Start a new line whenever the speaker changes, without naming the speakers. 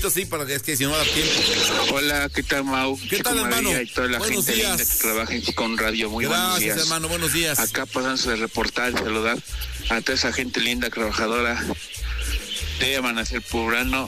rapidito, sí, para que es que si no da tiempo.
Hola, ¿qué tal, Mau?
¿Qué tal, hermano?
Y toda la
Buenos
gente
días.
linda que trabaja en Chicón Radio. Muy buenos días.
Gracias, hermano, buenos días.
Acá pasándose de reportar y saludar a toda esa gente linda, trabajadora de Amanecer Poblano